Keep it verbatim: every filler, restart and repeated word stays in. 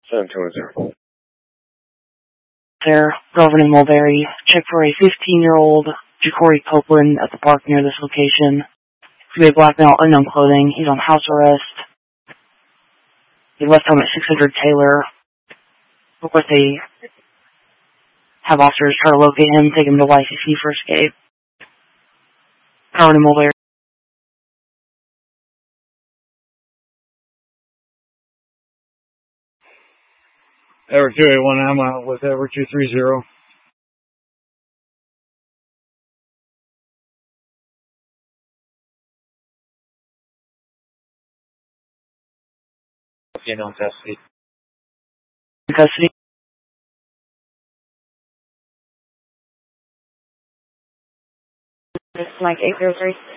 seven two one zero. There, Governing Mulberry, check for a fifteen-year-old Ja'Cory Copeland at the park near this location. He black male, unknown clothing. He's on house arrest. He left home at six hundred Taylor. Of course, they have officers try to locate him, take him to Y C C for escape. Governing Mulberry. Edward two eight one, I'm out with Edward two three zero. Okay, no custody. In custody. It's Mike eight zero three.